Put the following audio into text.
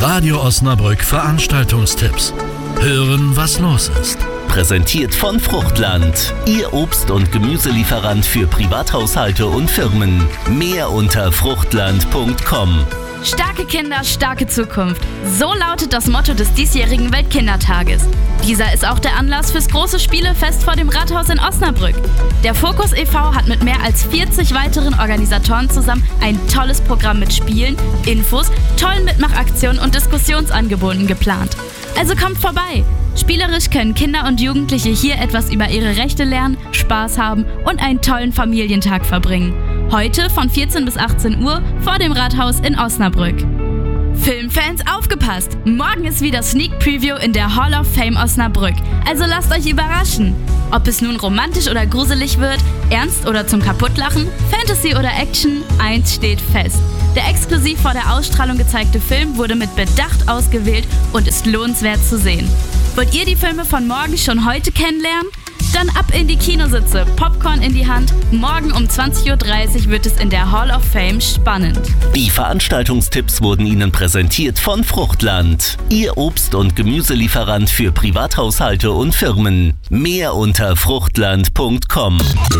Radio Osnabrück Veranstaltungstipps. Hören, was los ist. Präsentiert von Fruchtland, Ihr Obst- und Gemüselieferant für Privathaushalte und Firmen. Mehr unter fruchtland.com. Starke Kinder, starke Zukunft. So lautet das Motto des diesjährigen Weltkindertages. Dieser ist auch der Anlass fürs große Spielefest vor dem Rathaus in Osnabrück. Der Fokus e.V. hat mit mehr als 40 weiteren Organisatoren zusammen ein tolles Programm mit Spielen, Infos, tollen Mitmachaktionen und Diskussionsangeboten geplant. Also kommt vorbei! Spielerisch können Kinder und Jugendliche hier etwas über ihre Rechte lernen, Spaß haben und einen tollen Familientag verbringen. Heute von 14 bis 18 Uhr vor dem Rathaus in Osnabrück. Filmfans, aufgepasst! Morgen ist wieder Sneak Preview in der Hall of Fame Osnabrück. Also lasst euch überraschen. Ob es nun romantisch oder gruselig wird, ernst oder zum Kaputtlachen, Fantasy oder Action, eins steht fest. Der exklusiv vor der Ausstrahlung gezeigte Film wurde mit Bedacht ausgewählt und ist lohnenswert zu sehen. Wollt ihr die Filme von morgen schon heute kennenlernen? Dann ab in die Kinositze, Popcorn in die Hand. Morgen um 20.30 Uhr wird es in der Hall of Fame spannend. Die Veranstaltungstipps wurden Ihnen präsentiert von Fruchtland, Ihr Obst- und Gemüselieferant für Privathaushalte und Firmen. Mehr unter fruchtland.com.